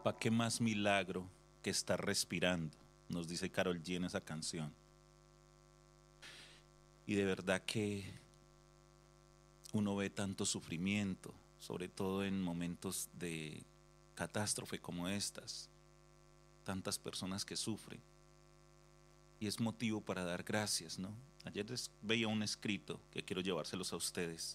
¿Pa' qué más milagro que estar respirando? Nos dice Karol G en esa canción. Y de verdad que uno ve tanto sufrimiento, sobre todo en momentos de catástrofe como estas, tantas personas que sufren. Y es motivo para dar gracias, ¿no? Ayer veía un escrito que quiero llevárselos a ustedes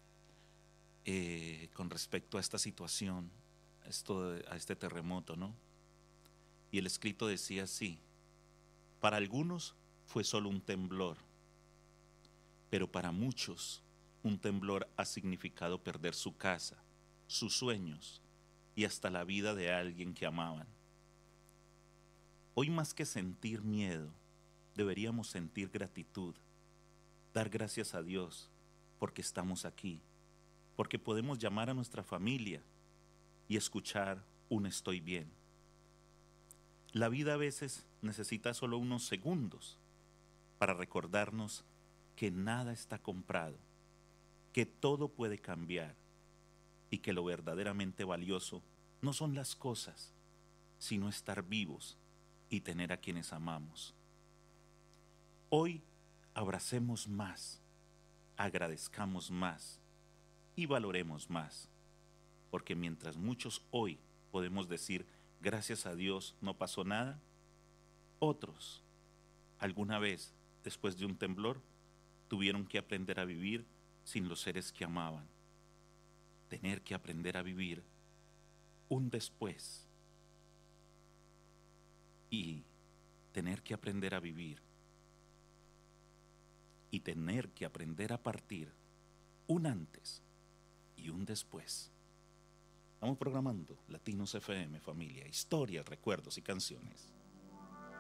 con respecto a esta situación, a este terremoto, ¿no? Y el escrito decía así: para algunos fue solo un temblor, pero para muchos un temblor ha significado perder su casa, sus sueños y hasta la vida de alguien que amaban. Hoy más que sentir miedo, deberíamos sentir gratitud, dar gracias a Dios porque estamos aquí, porque podemos llamar a nuestra familia y escuchar un estoy bien. La vida a veces necesita solo unos segundos para recordarnos que nada está comprado, que todo puede cambiar y que lo verdaderamente valioso no son las cosas, sino estar vivos y tener a quienes amamos. Hoy abracemos más, agradezcamos más y valoremos más, porque mientras muchos hoy podemos decir gracias a Dios no pasó nada, otros alguna vez después de un temblor tuvieron que aprender a vivir sin los seres que amaban, tener que aprender a vivir un después y tener que aprender a vivir y tener que aprender a partir un antes y un después. Estamos programando Latinos FM, familia, historias, recuerdos y canciones.